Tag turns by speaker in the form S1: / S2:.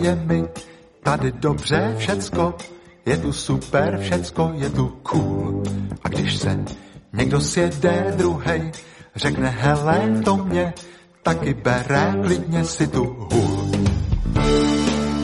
S1: je mi tady dobře všecko, je tu super všecko, je tu cool. A když se někdo sjede druhej, řekne hele to mě, taky bere klidně si tu hůl.